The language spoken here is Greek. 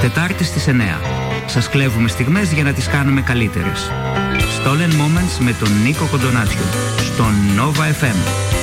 Τετάρτη στις 9. Σας κλέβουμε στιγμές για να τις κάνουμε καλύτερες. Stolen Moments με τον Νίκο Κοντονάτσιο. Στο Nova FM.